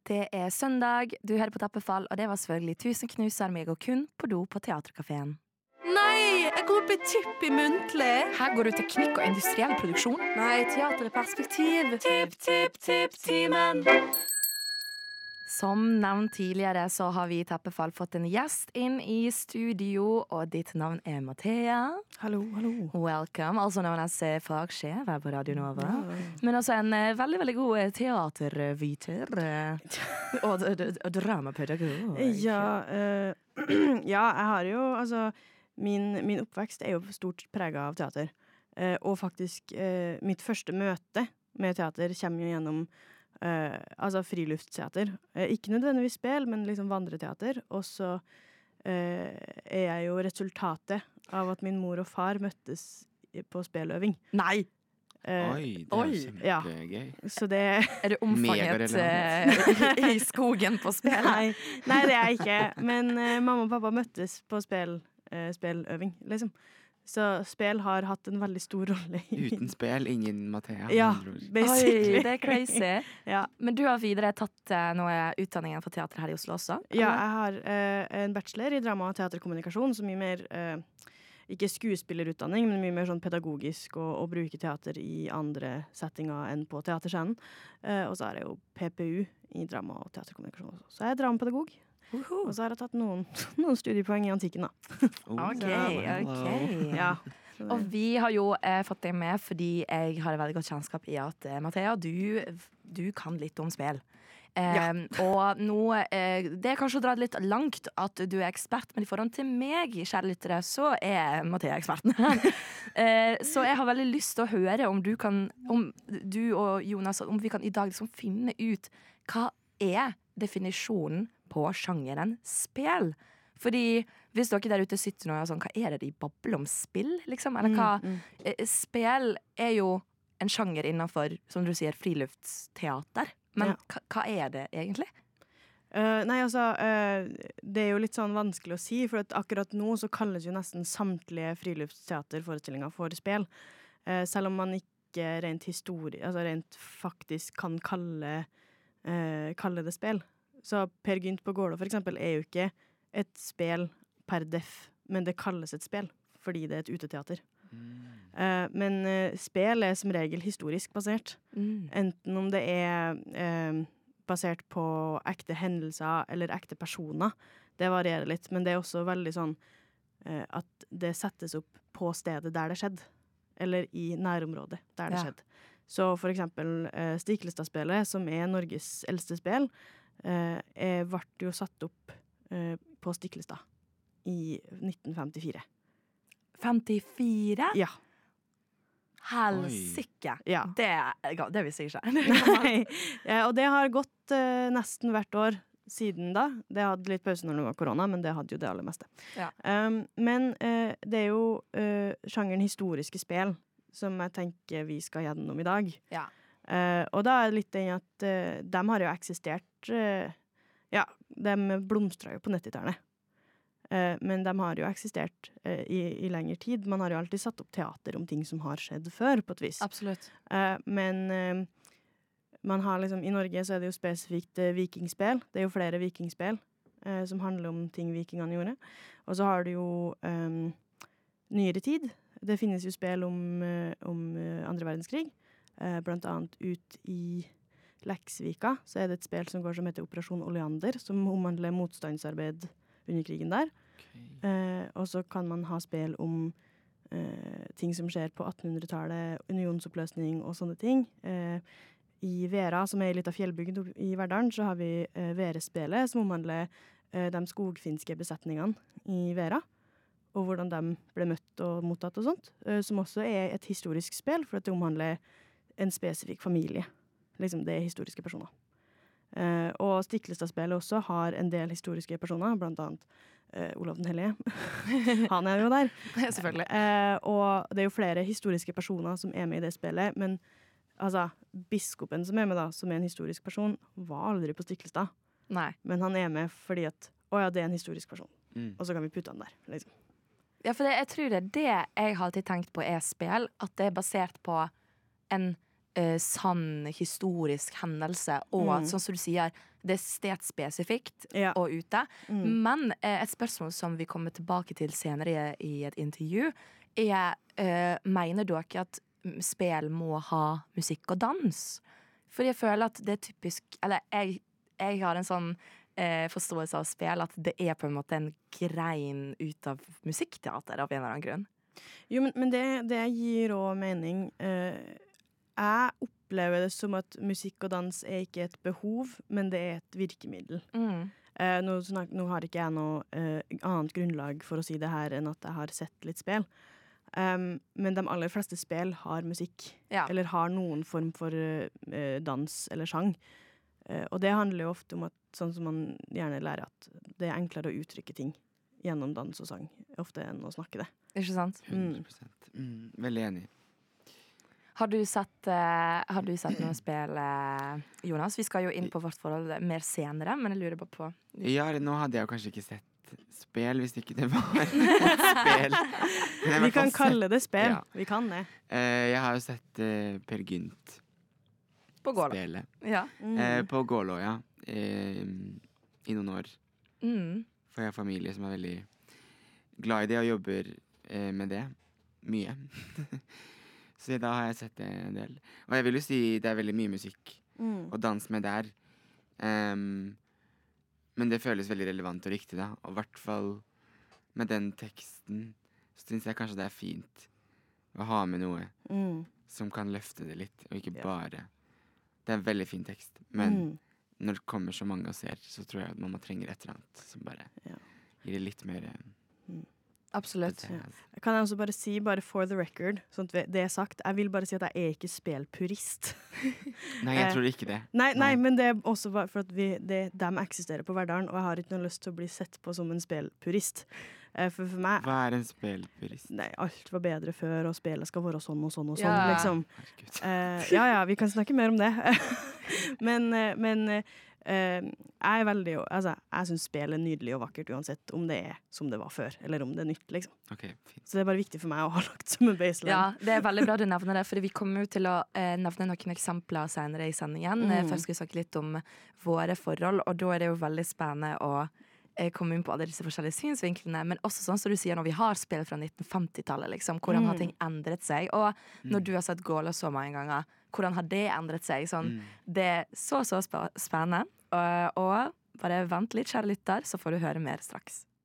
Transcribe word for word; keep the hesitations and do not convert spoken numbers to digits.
Det er søndag, du hører på Tappefall, og det var selvfølgelig Tusen knuser meg og kun på do på Teaterkafeen. Nei, jeg går opp i tipp i muntlig. Her går du til knikk og industriell produksjon. Nei, teater i perspektiv. Tipp, tipp, tipp, timen. Som nevnt tidligere så har vi i Tappefall fått en gjest inn i studio, og ditt navn er Mathea. Hallo, hallo. Welcome, altså known as fagsjef her på Radio Nova. Ja. Men også en uh, veldig, veldig god teaterviter uh, og, og, og dramapedagog. Ja, uh, ja, jeg har jo, altså, min, min oppvekst er jo stort preget av teater. Uh, og faktisk, uh, mitt første møte med teater kommer jo gjennom Uh, altså friluftsteater. Uh, ikke nødvendigvis spill, men liksom vandreteater. Og så uh, er jeg jo resultatet av at min mor og far møttes på spilløving. Nei! Uh, Oi, det er kjempegøy. Ja. Så det Er du omfanget uh, i, i skogen på spill? Nei, nei, det er jeg ikke. Men uh, mamma og pappa møttes på spill, uh, spilløving, liksom. Så spill har hatt en veldig stor rolle i Uten spill, ingen Mathea. Ja, basically. Oi, det er crazy. Ja. Men du har videre tatt uh, noe utdanning for teater her i Oslo også? Ja, jeg har uh, en bachelor i drama- og teaterkommunikasjon, som mye mer, uh, ikke skuespillerutdanning, men mye mer sånn pedagogisk og, og bruke teater i andre settinger enn på teaterscenen. Uh, og så er jeg jo P P U i drama- og teaterkommunikasjon også. Så jeg er dramapedagog. Uh-huh. Og så har jeg tatt noen, noen studiepoeng i antikken, da. Oh, ok, ok. Ja. Og vi har jo eh, fått deg med fordi jeg har et veldig godt kjennskap i at eh, Mathea, du, du kan litt om spill. Eh, Ja. Og nå, eh, det er kanskje å dra det litt langt at du er ekspert, men i forhold til meg, kjære lyttere, så er Mathea eksperten. eh, så jeg har veldig lyst til å høre om du kan, om du og Jonas, om vi kan i dag liksom finne ut hva er definisjonen på sjangeren spill. Fordi hvis dere der ute sitter nå og er sånn, hva er det de babler om spill, liksom? Eller hva? Mm, Eh, Spill er jo en sjanger innenfor, som du sier, friluftsteater. Men Ja. hva, hva er det egentlig? Uh, nei, altså, uh, det er jo litt sånn vanskelig å si, for at akkurat nå så kalles jo nesten samtlige friluftsteaterforestillinger for spill. Uh, selv om man ikke rent histori- altså rent faktisk kan kalle, uh, kalle det spill. Så Per Gynt på Gålå for eksempel er jo ikke et spill per def, men det kalles et spill, fordi det er et uteteater. Mm. Uh, men uh, spill er som regel historisk basert. Mm. Enten om det er uh, basert på ekte hendelser eller ekte personer. Det varierer litt, men det er også veldig sånn uh, at det settes opp på stedet der det skjedde. Eller i nærområdet der det Ja. skjedde. Så for eksempel uh, Stiklestad-spelet, som er Norges eldste spill, uh, er, ble jo satt opp uh, på Stiklestad i nitten femtifire. femtifire? Ja. Helsike. Ja. Det, det visste jeg ikke. Nei. Ja, og det har gått uh, nesten hvert år siden da. Det hadde litt pause når det var korona, men det hadde jo det aller meste. Ja. Um, men uh, det er jo uh, sjangeren historiske spill som jeg tenker vi skal gjennom i dag. Ja. Uh, og da er det litt den at uh, de har jo eksistert uh, ja, de blomstret jo på nittitallet. Uh, men de har jo eksistert uh, i, i lengre tid. Man har jo alltid satt opp teater om ting som har skjedd før, på et vis. Absolutt. Uh, men uh, man har liksom, i Norge så er det jo spesifikt uh, vikingspill. Det er jo flere vikingspill uh, som handler om ting vikingene gjorde. Og så har du jo um, nyere tid. Det finnes jo spill om, uh, om uh, andre verdenskrig. Uh, blant annet ut i Leksvika så er det et spill som går som heter Operasjon Oleander, som omhandler motstandsarbeid under krigen der. Okay. Uh, og så kan man ha spill om uh, ting som skjer på attenhundretallet, unionsoppløsning og sånne ting. Uh, I Vera, som er litt av fjellbygd i Verdalen, så har vi uh, Verespillet, som omhandler uh, de skogfinske besetningene i Vera, og hvordan de ble møtt og mottatt og sånt, uh, som også er et historisk spill, for at det omhandler en spesifikk familie. Liksom, det er historiske personer. Uh, og Stiklestad-spillet også har en del historiske personer, blant annet uh, Olav den Hellige. Han er jo der. Selvfølgelig. Uh, og det er jo flere historiske personer som er med i det spillet, men altså, biskopen som er med da, som er en historisk person, var aldri på Stiklestad. Nei. Men han er med fordi at, å ja, det er en historisk person. Mm. Og så kan vi putte han der, liksom. Ja, for det, jeg tror det er det jeg har alltid tenkt på er spill, at det er basert på en eh, sann historisk hendelse, og Mm. at, sånn som du sier, det er stedspesifikt Ja. og ute. Mm. Men eh, et spørsmål som vi kommer tilbake til senere i et intervju, er eh, mener dere at spill må ha musikk og dans? Fordi jeg føler at det er typisk Eller jeg, jeg har en sånn eh, forståelse av spill at det er på en måte en grein ut av musikkteater av en eller annen grunn. Jo, men, men det, det gir òg mening. Eh, jeg opplever det som at musikk og dans er ikke et behov, men det er et virkemiddel. Mm. Eh, nå, snak, nå har ikke jeg noe eh, annet grunnlag for å si det her enn at jeg har sett litt spill. Um, men de aller fleste spill har musikk, Ja. eller har noen form for eh, dans eller sang. Eh, og det handler jo ofte om at, sånn som man gjerne lærer, at det er enklere å uttrykke ting gjennom dans og sang, ofte enn å snakke det. Ikke sant? hundre prosent. Mm, veldig enig. Har du sett, eh, har du sett noe spill, eh, Jonas? Vi skal jo inn på vårt forhold mer senere, men jeg lurer bare på Ja, nå hadde jeg jo kanskje ikke sett spel hvis ikke det var et spel. Men jeg har i Vi hvert kan fall kalle det spill. Ja. Vi kan det. sett- eh, Jeg har jo sett eh, Per Gynt På Gåla. spille. Ja. Mm. Eh, på Gålå, ja. Eh, I noen år. Mm. For jeg har familie som er veldig glad i det og jobber eh, med det. Mye. Så da har jeg sett det en del. Og jeg vil jo si det er veldig mye musikk Mm. og dans med der. Ehm, men det føles veldig relevant og riktig, da. Og i hvert fall med den teksten så syns jeg kanskje det er fint å ha med noe Mm. som kan løfte det litt, og ikke Ja. bare Det er en veldig fin tekst, men Mm. når det kommer så mange og ser, så tror jeg at man må trenger et eller annet som bare Ja. gir det litt mer eh, Absolutt. det- Kan jeg også bare si, bare for the record, sånn at vi- det er sagt, jeg vil bare si at jeg er ikke spelpurist. Nei, jeg Eh, tror ikke det. Nei, nei, Nei. men det er også bare for at vi, det, de eksisterer på Verdalen, og jeg har ikke noe lyst til å bli sett på som en spelpurist. Eh, For for meg, Hva er en spelpurist? nei, alt var bedre før, og spillet skal være sånn og sånn og sånn, Ja. liksom. Herregud. Eh, ja, ja, vi kan snakke mer om det. men eh, men eh, jeg er veldig, altså, jeg syns spill er nydelig og vakkert uansett om det er som det var før, eller om det er nytt, liksom. OK, fint. Så det er bare viktig for meg å ha lagt som en baseline. Ja, det er veldig bra du nevner det, for vi kommer jo til å eh, nevne noen eksempler senere i sendingen. Mm. Eh, Først skal vi snakke litt om våre forhold, og da er det jo veldig spennende å eh, komme inn på alle disse forskjellige synsvinklene, men også sånn som du sier, når vi har spill fra nitten femti-tallet, liksom, hvordan har Mm. ting endret seg? Og når Mm. du har sett Gålå så mange ganger, hvordan har det endret seg? Sånn, Mm. det er så, så spa- spennende. Og, og bare vent litt, kjære lytter, så får du høre mer straks.